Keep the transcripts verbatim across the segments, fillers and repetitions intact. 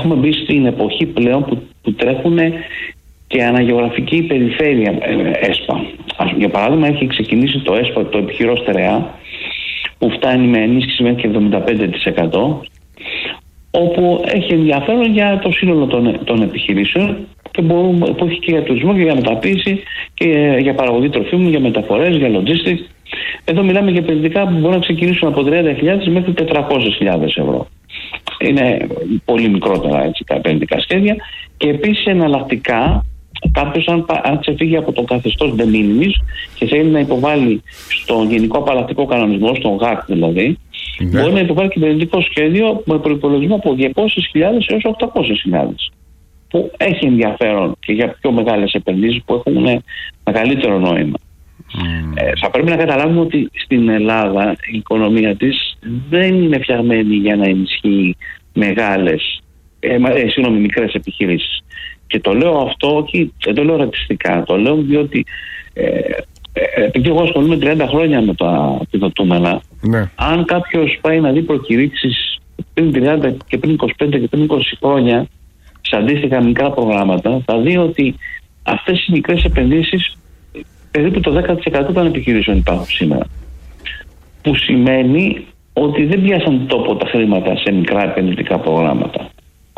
έχουμε μπει στην εποχή πλέον που, που τρέχουν και αναγεωγραφική περιφέρεια ΕΣΠΑ. Για παράδειγμα, έχει ξεκινήσει το ΕΣΠΑ, το επιχειρώ στερεά, που φτάνει με ενίσχυση μέχρι και εβδομήντα πέντε τοις εκατό, όπου έχει ενδιαφέρον για το σύνολο των, των επιχειρήσεων και μπορούμε, που έχει και για τουρισμό και για μεταποίηση και για παραγωγή τροφίμων, για μεταφορές, για logistics. Εδώ μιλάμε για επενδυτικά που μπορούν να ξεκινήσουν από τριάντα χιλιάδες μέχρι τετρακόσιες χιλιάδες ευρώ. Είναι πολύ μικρότερα έτσι, τα επενδυτικά σχέδια. Και επίσης εναλλακτικά, κάποιος αν, αν ξεφύγει από το καθεστώς de minimis και θέλει να υποβάλει στον Γενικό Απαλλακτικό Κανονισμό, στον ΓΑΚ δηλαδή, ναι, μπορεί να υποβάλει και επενδυτικό σχέδιο με προϋπολογισμό από διακόσιες χιλιάδες έως οκτακόσιες χιλιάδες. Που έχει ενδιαφέρον και για πιο μεγάλες επενδύσεις που έχουν μεγαλύτερο νόημα. Mm. Ε, θα πρέπει να καταλάβουμε ότι στην Ελλάδα η οικονομία της δεν είναι φτιαγμένη για να ενισχύει μεγάλες, ε, ε, συγγνώμη, μικρές επιχειρήσεις. Και το λέω αυτό, όχι, δεν το λέω ρατσιστικά, το λέω διότι ε, ε, επειδή εγώ ασχολούμαι τριάντα χρόνια με τα επιδοτούμενα, ναι, αν κάποιος πάει να δει προκηρύξεις πριν τριάντα και πριν είκοσι πέντε και πριν είκοσι χρόνια σε αντίστοιχα μικρά προγράμματα, θα δει ότι αυτές οι μικρές επενδύσεις περίπου το δέκα τοις εκατό των επιχειρήσεων υπάρχουν σήμερα. Που σημαίνει ότι δεν πιάσαν τόπο τα χρήματα σε μικρά επενδυτικά προγράμματα.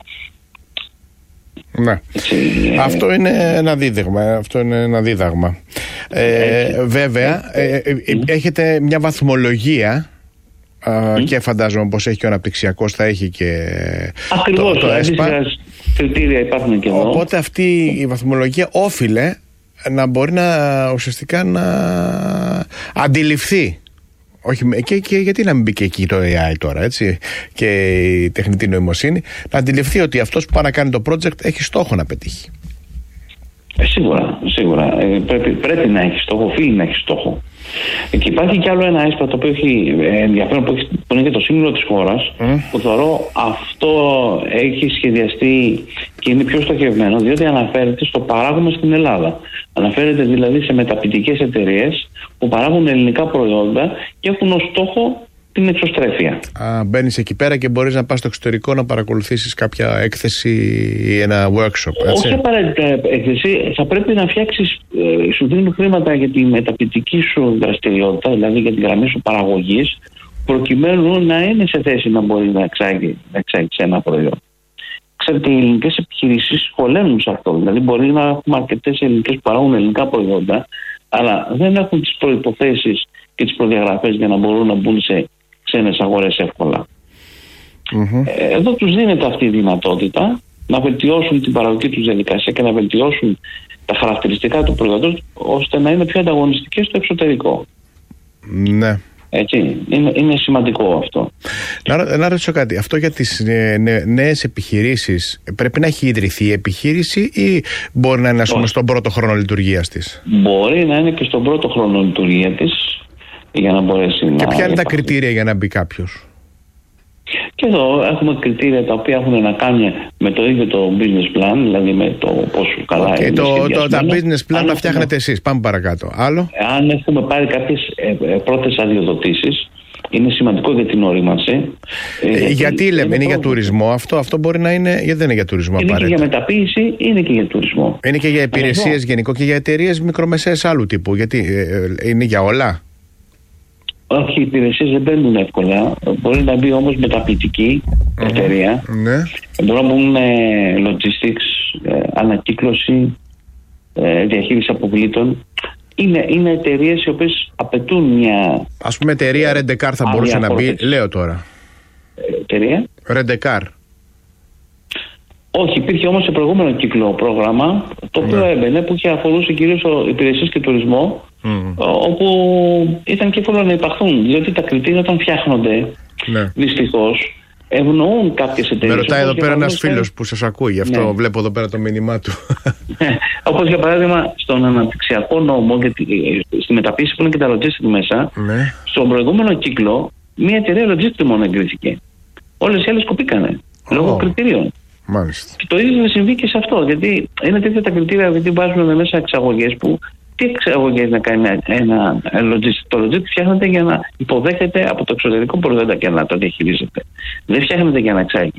Ναι. Έτσι, ε... Αυτό είναι ένα δίδαγμα. Αυτό είναι ένα δίδαγμα. Ε, βέβαια, ε, ε, ε, έχετε μια βαθμολογία. Mm. Και φαντάζομαι πως έχει και ο αναπτυξιακός, θα έχει και ακριβώς, το, το ΕΣΠΑ. Κριτήρια υπάρχουν και εδώ. Οπότε αυτή η βαθμολογία όφιλε να μπορεί να ουσιαστικά να αντιληφθεί. Όχι, και, και γιατί να μην μπει και εκεί το έι άι τώρα, έτσι, και η τεχνητή νοημοσύνη, να αντιληφθεί ότι αυτός που πάει να κάνει το project έχει στόχο να πετύχει. Ε, σίγουρα, σίγουρα. Ε, πρέπει, πρέπει να έχει στόχο, οφείλει να έχει στόχο. Και υπάρχει κι άλλο ένα ΕΣΠΑ το οποίο έχει ενδιαφέρον, που, έχει, που είναι και το σύνολο της χώρας, mm. που θεωρώ αυτό έχει σχεδιαστεί και είναι πιο στοχευμένο, διότι αναφέρεται στο παράγωμα στην Ελλάδα. Αναφέρεται δηλαδή σε μεταποιητικές εταιρείες που παράγουν ελληνικά προϊόντα και έχουν ως στόχο την εξωστρέφεια. Α, μπαίνεις εκεί πέρα και μπορείς να πας στο εξωτερικό να παρακολουθήσεις κάποια έκθεση ή ένα workshop, έτσι. Όχι απαραίτητα έκθεση, θα πρέπει να φτιάξεις, ε, σου δίνουν χρήματα για τη μεταποιητική σου δραστηριότητα, δηλαδή για τη γραμμή σου παραγωγής, προκειμένου να είναι σε θέση να μπορεί να εξάγει, να εξάγει σε ένα προϊόν. Ξέρετε, οι ελληνικές επιχειρήσεις χωλένουν σε αυτό. Δηλαδή, μπορεί να έχουμε αρκετές ελληνικές που παράγουν ελληνικά προϊόντα, αλλά δεν έχουν τις προϋποθέσεις και τις προδιαγραφές για να μπορούν να μπουν σε ξένες αγορές εύκολα. Mm-hmm. Ε, εδώ τους δίνεται αυτή η δυνατότητα να βελτιώσουν την παραγωγική τους διαδικασία και να βελτιώσουν τα χαρακτηριστικά του προϊόντος ώστε να είναι πιο ανταγωνιστικές στο εξωτερικό. Ναι. Έτσι, είναι, είναι σημαντικό αυτό. Να, να ρωτήσω κάτι. Αυτό για τις νέ, νέες επιχειρήσεις πρέπει να έχει ιδρυθεί η επιχείρηση ή μπορεί να είναι, ας πούμε, στον πρώτο χρόνο λειτουργίας της? Μπορεί να είναι και στον πρώτο χρόνο λειτουργία της για να μπορέσει. Και να ποια είναι υπάρχει. τα κριτήρια για να μπει κάποιος? Και εδώ έχουμε κριτήρια τα οποία έχουν να κάνουν με το ίδιο το business plan, δηλαδή με το πόσο καλά okay, είναι το, το, τα business plan αν να φτιάχνετε εσείς. Πάμε παρακάτω. Άλλο. Αν έχουμε πάρει κάποιες ε, ε, πρώτες αδειοδοτήσεις, είναι σημαντικό για την ορίμανση. Ε, γιατί, γιατί λέμε, είναι, είναι για τουρισμό αυτό, αυτό μπορεί να είναι, γιατί δεν είναι για τουρισμό είναι απαραίτητα. Είναι και για μεταποίηση, είναι και για τουρισμό. Είναι και για υπηρεσίες γενικό και για εταιρείες μικρομεσαίες άλλου τύπου, γιατί ε, είναι για όλα. Όχι, οι υπηρεσίες δεν μπαίνουν εύκολα. Μπορεί να μπει όμως μεταποιητική mm-hmm. εταιρεία. Ναι. Μπορεί να μπουν ε, logistics, ε, ανακύκλωση, ε, διαχείριση αποβλήτων. Είναι, είναι εταιρείες οι οποίες απαιτούν μια... Ας πούμε εταιρεία Ρεντεκάρ θα μπορούσε να μπει, λέω τώρα. Εταιρεία. Ρεντεκάρ. Όχι, υπήρχε όμως σε προηγούμενο κύκλο πρόγραμμα, το οποίο ναι. έμπαινε, που είχε αφορούσε κυρίως υπηρεσίες και τουρισμό, mm. όπου ήταν και εύκολο να υπαχθούν, διότι τα κριτήρια όταν φτιάχνονται, ναι. δυστυχώς, ευνοούν κάποιες εταιρείες. Με ρωτάει εδώ πέρα ένας φίλος που σας ακούει, γι' αυτό ναι. βλέπω εδώ πέρα το μήνυμά του. Όπως για παράδειγμα στον αναπτυξιακό νόμο, γιατί στη μεταποίηση που είναι και τα logistic μέσα, ναι. στον προηγούμενο κύκλο, μια εταιρεία logistic μόνο εγκρίθηκε. Όλες οι άλλες κοπήκανε, oh. λόγω κριτηρίων. Μάλιστα. Και το ίδιο θα συμβεί και σε αυτό, γιατί είναι τέτοια τα κριτήρια, γιατί βάζουμε μέσα εξαγωγές που. Τι εξαγωγές να κάνει ένα logistic? Το logistic φτιάχνεται για να υποδέχεται από το εξωτερικό προϊόντα και να το διαχειρίζεται. Δεν φτιάχνεται για να εξάγει.